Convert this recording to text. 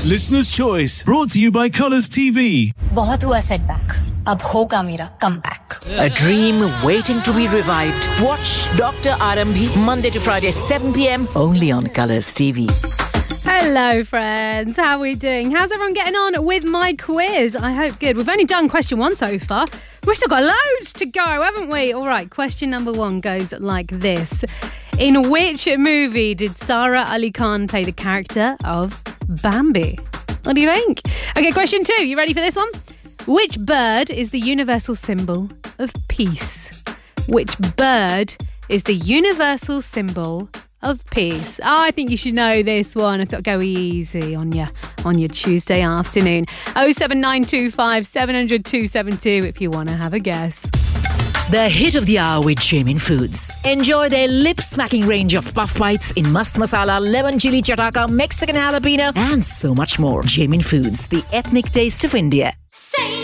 Listener's Choice, brought to you by Colours TV. बहुत हुआ setback. अब होगा मेरा comeback. A dream waiting to be revived. Watch Dr. Arambhi Monday to Friday 7 p.m. only on Colours TV. Hello, friends. How are we doing? How's everyone getting on with my quiz? I hope good. We've only done question 1 so far. We've still got loads to go, haven't we? All right, question number 1 goes like this. In which movie did Sara Ali Khan play the character of Bambi? What do you think? Okay, question 2. You ready for this one? Which bird is the universal symbol of peace? Which bird is the universal symbol of peace? Oh, I think you should know this one. I thought go easy on your Tuesday afternoon. 07925 700 272 if you want to have a guess. The hit of the hour with Jamin Foods. Enjoy their lip-smacking range of puff bites in mast masala, lemon chili chataka, Mexican jalapeno, and so much more. Jamin Foods, the ethnic taste of India. Say